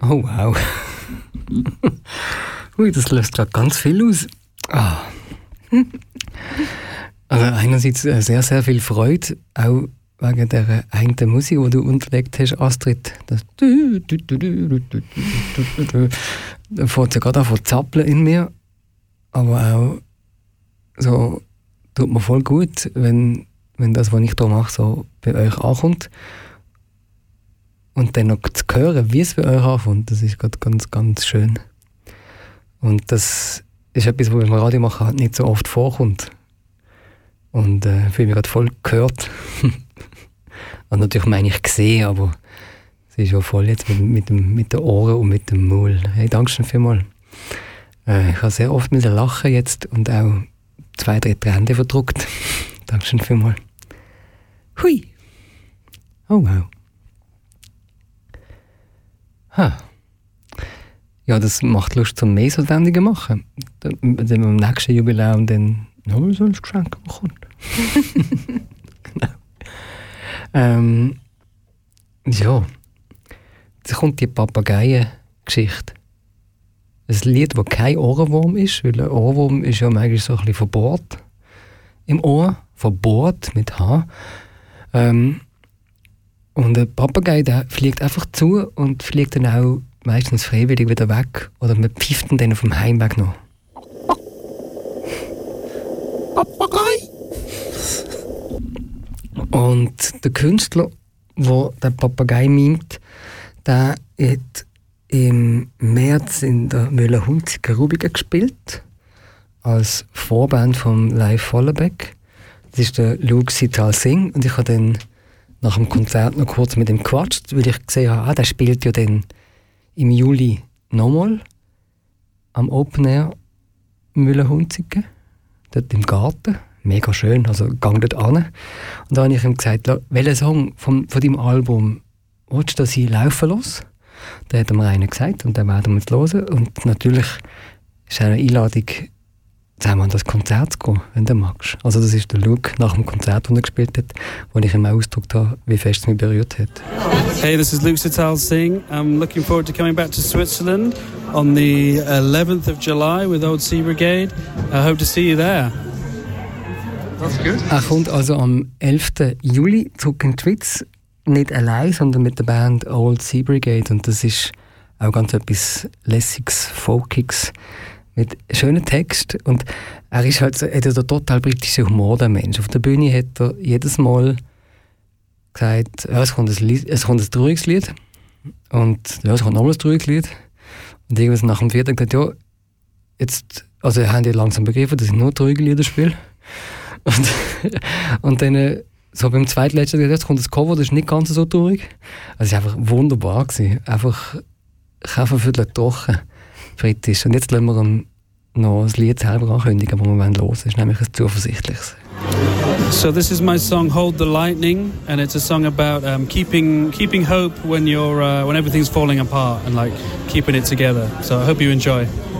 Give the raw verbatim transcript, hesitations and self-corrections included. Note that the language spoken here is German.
Oh wow. Ui, das löst gerade ganz viel aus. Ah. Also einerseits sehr, sehr viel Freude, auch wegen der einen Musik, die du unterlegt hast, Astrid. Das da fängt es ja gerade an zu zappeln in mir. Aber auch so tut mir voll gut, wenn, wenn das, was ich hier mache, so bei euch ankommt. Und dann noch zu hören, wie es bei euch ankommt, das ist gerade ganz, ganz schön. Und das ist etwas, was beim Radio machen halt nicht so oft vorkommt. Und äh, fühle mich gerade voll gehört. Und natürlich meine ich gesehen, aber es ist ja voll jetzt mit, mit, dem, mit den Ohren und mit dem Maul. Hey, danke schön vielmals. Äh, ich habe sehr oft mit Lachen jetzt und auch zwei, drei Tränen verdruckt. Danke schön vielmals. Hui! Oh wow. Ha. Ja, das macht Lust zum mehr so Sendungen machen. Dann am nächsten Jubiläum dann noch so ein Geschenk bekommt. Genau. Ähm, ja. Jetzt kommt die Papageien-Geschichte. Ein Lied, das kein Ohrwurm ist, weil ein Ohrwurm ist ja manchmal so ein bisschen verbohrt im Ohr. Verbohrt mit H. Ähm, und ein Papagei, der fliegt einfach zu und fliegt dann auch meistens freiwillig wieder weg. Oder man pfeift ihn dann auf dem Heimweg noch. Papagei! Und der Künstler, der den Papagei mimt, der hat im März in der Müller-Hunziker Rubigen gespielt, als Vorband vom Live Vollenbeck. Das ist der Luke Sital Singh. Und ich habe dann nach dem Konzert noch kurz mit ihm gequatscht, weil ich gesehen habe, ah, der spielt ja dann im Juli nochmal am Open Air Müller-Hunziken, dort im Garten. Mega schön, also gang dort an. Und da habe ich ihm gesagt, welchen Song von, von deinem Album willst du, dass ich laufen lasse? Da hat er mir einen gesagt und dann werden wir es hören. Und natürlich ist eine Einladung, zusammen an das Konzert zu gehen, wenn du magst. Also das ist der Look nach dem Konzert, das er gespielt hat, wo ich ihm ausgedrückt habe, wie fest es mich berührt hat. Hey, this is Luke Sital Singh. I'm looking forward to coming back to Switzerland on the eleventh of July with Old Sea Brigade. I hope to see you there. That's good. Er kommt also am elften Juli zurück in die Schweiz. Nicht allein, sondern mit der Band Old Sea Brigade. Und das ist auch ganz etwas Lässiges, Folkiges, mit schönen Text. Und er ist halt, er hat ja den total britischen Humor, der Mensch. Auf der Bühne hat er jedes Mal gesagt, ja, es kommt ein, Lied, es kommt ein trauriges Lied. Und ja, es kommt nochmal ein trauriges Lied. Und irgendwas nach dem vierten gesagt, ja, jetzt, also wir haben ja langsam begriffen, dass ich nur traurige Lieder spiele. Und, und dann, so beim zweitletzten Lied, jetzt kommt das Cover, das ist nicht ganz so traurig. Also es war einfach wunderbar gewesen. Einfach, ich habe einfach trocken, britisch. Und jetzt lassen wir ihm noch das Lied selber ankündigen, das wir hören wollen. Das ist nämlich ein zuversichtliches. So this is my song Hold the Lightning, and it's a song about um, keeping keeping hope when you're uh, when everything's falling apart and like keeping it together. So I hope you enjoy.